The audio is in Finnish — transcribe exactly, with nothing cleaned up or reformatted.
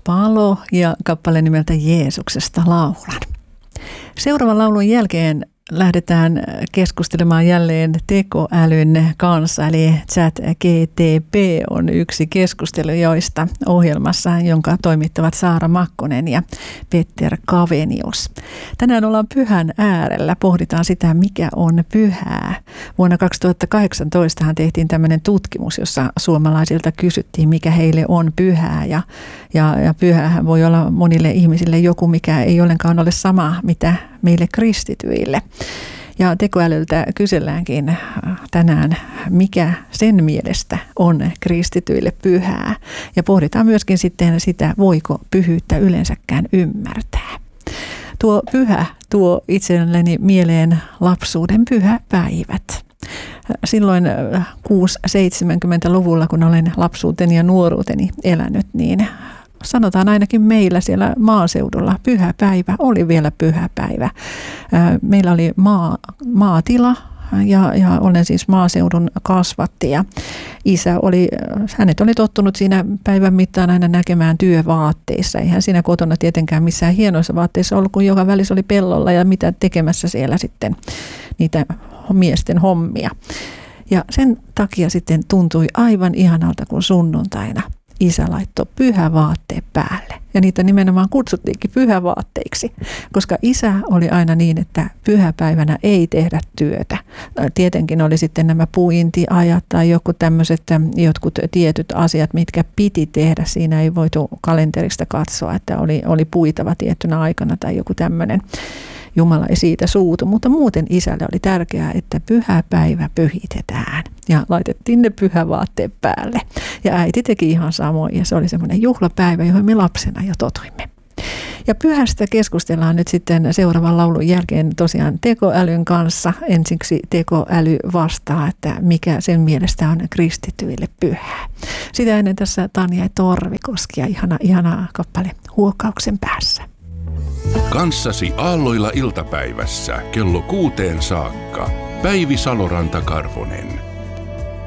Palo ja kappale nimeltä Jeesuksesta laulan. Seuraavan laulun jälkeen lähdetään keskustelemaan jälleen tekoälyn kanssa, eli ChatGPT on yksi keskustelijoista ohjelmassa, jonka toimittavat Saara Makkonen ja Petter Kavenius. Tänään ollaan pyhän äärellä, pohditaan sitä, mikä on pyhää. Vuonna kaksituhattakahdeksantoista tehtiin tämmöinen tutkimus, jossa suomalaisilta kysyttiin, mikä heille on pyhää, ja, ja, ja pyhähän voi olla monille ihmisille joku, mikä ei ollenkaan ole sama, mitä meille kristityille. Ja tekoälyltä kyselläänkin tänään, mikä sen mielestä on kristityille pyhää. Ja pohditaan myöskin sitten sitä, voiko pyhyyttä yleensäkään ymmärtää. Tuo pyhä tuo itselleni mieleen lapsuuden pyhäpäivät. Silloin kuusi-seitsemänkymmentäluvulla, kun olen lapsuuteni ja nuoruuteni elänyt, niin sanotaan ainakin meillä siellä maaseudulla pyhäpäivä oli vielä pyhäpäivä. Meillä oli maa, maatila ja, ja olen siis maaseudun kasvattaja. Isä oli, hänet oli tottunut siinä päivän mittaan aina näkemään työvaatteissa. Eihän siinä kotona tietenkään missään hienoissa vaatteissa ollut, kun joka välissä oli pellolla ja mitä tekemässä siellä sitten niitä miesten hommia. Ja sen takia sitten tuntui aivan ihanalta, kun sunnuntaina isä laittoi pyhävaatteet päälle. Ja niitä nimenomaan kutsuttiinkin pyhävaatteiksi, koska isä oli aina niin, että pyhäpäivänä ei tehdä työtä. Tietenkin oli sitten nämä puintiajat tai joku tämmöiset jotkut tietyt asiat, mitkä piti tehdä. Siinä ei voitu kalenterista katsoa, että oli, oli puitava tiettynä aikana tai joku tämmöinen. Jumala ei siitä suutu, mutta muuten isälle oli tärkeää, että pyhäpäivä pyhitetään ja laitettiin ne pyhävaatteet päälle. Ja äiti teki ihan samoin ja se oli semmoinen juhlapäivä, johon me lapsena jo totuimme. Ja pyhästä keskustellaan nyt sitten seuraavan laulun jälkeen tosiaan tekoälyn kanssa. Ensiksi tekoäly vastaa, että mikä sen mielestä on kristityille pyhää. Sitä ennen tässä Tanja Torvikoski ja ihana, ihana kappale Huokauksen päässä. Kanssasi aalloilla iltapäivässä kello kuuteen saakka. Päivi Saloranta-Karvonen.